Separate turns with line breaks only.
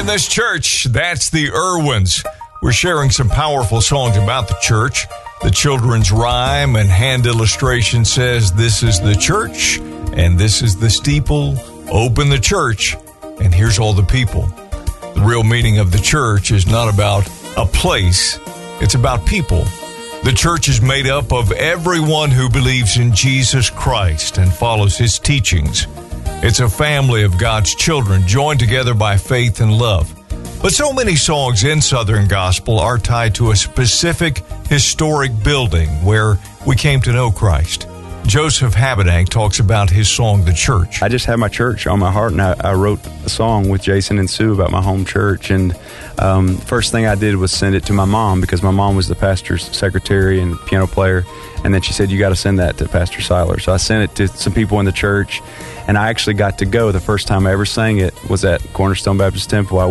this church. That's the Irwins. We're sharing some powerful songs about the church. The children's rhyme and hand illustration says, this is the church, and this is the steeple. Open the church, and here's all the people. The real meaning of the church is not about a place. It's about people. The church is made up of everyone who believes in Jesus Christ and follows his teachings. It's a family of God's children joined together by faith and love. But so many songs in Southern Gospel are tied to a specific historic building where we came to know Christ. Joseph Habedank talks about his song, The Church.
I just had my church on my heart, and I wrote a song with Jason and Sue about my home church. And first thing I did was send it to my mom, because my mom was the pastor's secretary and piano player. And then she said, you got to send that to Pastor Seiler. So I sent it to some people in the church, and I actually got to go. The first time I ever sang it was at Cornerstone Baptist Temple. I